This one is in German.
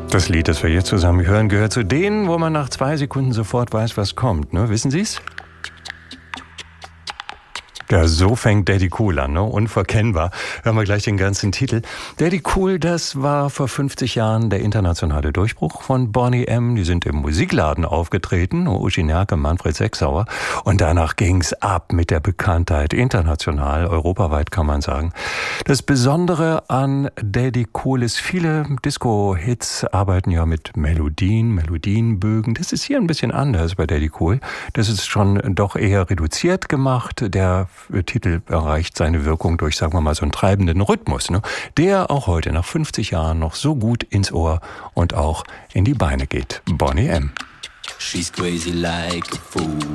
Das Lied, das wir jetzt zusammen hören, gehört zu denen, wo man nach 2 Sekunden sofort weiß, was kommt. Ne? Wissen Sie's? Ja, so fängt Daddy Cool an, ne? Unverkennbar. Hören wir gleich den ganzen Titel. Daddy Cool, das war vor 50 Jahren der internationale Durchbruch von Boney M. Die sind im Musikladen aufgetreten, Uschi Nerke, Manfred Sechsauer. Und danach ging's ab mit der Bekanntheit, international, europaweit kann man sagen. Das Besondere an Daddy Cool ist, viele Disco-Hits arbeiten ja mit Melodienbögen. Das ist hier ein bisschen anders bei Daddy Cool. Das ist schon doch eher reduziert gemacht. Der Titel erreicht seine Wirkung durch, sagen wir mal, so einen treibenden Rhythmus, ne? Der auch heute nach 50 Jahren noch so gut ins Ohr und auch in die Beine geht. Boney M. She's crazy like a fool.